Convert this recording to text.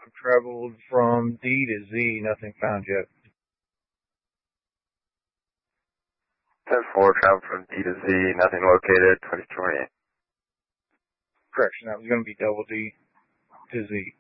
traveled from D to Z, nothing found yet. 10-4, travel from D to Z, nothing located, 2028. Correction, that was going to be double D to Z.